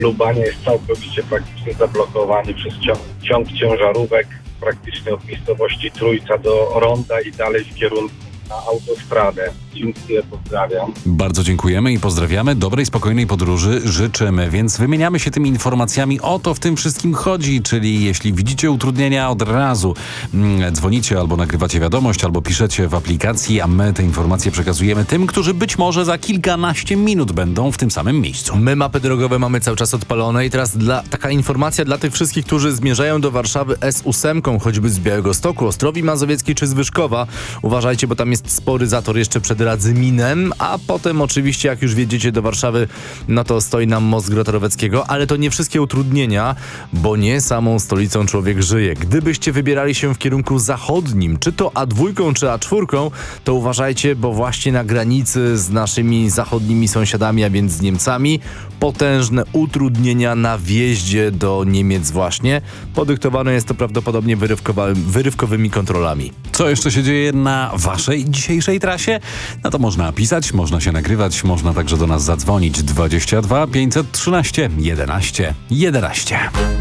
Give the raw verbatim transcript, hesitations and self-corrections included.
Lubanie jest całkowicie praktycznie zablokowany przez ciąg, ciąg ciężarówek, praktycznie od miejscowości Trójca do Ronda i dalej w kierunku na autostradę. Dziękuję, pozdrawiam. Bardzo dziękujemy i pozdrawiamy. Dobrej, spokojnej podróży życzymy, więc wymieniamy się tymi informacjami. O to w tym wszystkim chodzi, czyli jeśli widzicie utrudnienia, od razu mm, dzwonicie albo nagrywacie wiadomość, albo piszecie w aplikacji, a my te informacje przekazujemy tym, którzy być może za kilkanaście minut będą w tym samym miejscu. My mapy drogowe mamy cały czas odpalone i teraz dla, taka informacja dla tych wszystkich, którzy zmierzają do Warszawy S osiem, choćby z Białegostoku, Ostrowi Mazowieckiej czy z Wyszkowa. Uważajcie, bo tam jest spory zator jeszcze przed Radzyminem, a potem oczywiście jak już wjedziecie do Warszawy, no to stoi nam most Grota Roweckiego, ale to nie wszystkie utrudnienia, bo nie samą stolicą człowiek żyje. Gdybyście wybierali się w kierunku zachodnim, czy to A dwa, czy A cztery, to uważajcie, bo właśnie na granicy z naszymi zachodnimi sąsiadami, a więc z Niemcami, potężne utrudnienia na wjeździe do Niemiec właśnie. Podyktowane jest to prawdopodobnie wyrywkowa- wyrywkowymi kontrolami. Co jeszcze się dzieje na waszej dzisiejszej trasie? No to można pisać, można się nagrywać, można także do nas zadzwonić. dwadzieścia dwa pięćset trzynaście jedenaście jedenaście.